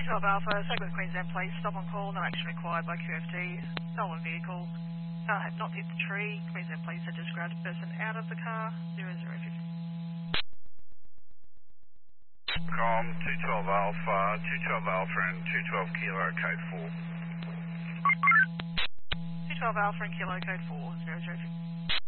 212 Alpha, Segment Queensland Police, stop on call, no action required by QFD, stolen vehicle, car had not hit the tree, Queensland Police had just grabbed a person out of the car, 0050. Com 212 Alpha, 212 Alpha and 212 Kilo Code 4. 212 Alpha and Kilo Code 4, 0050.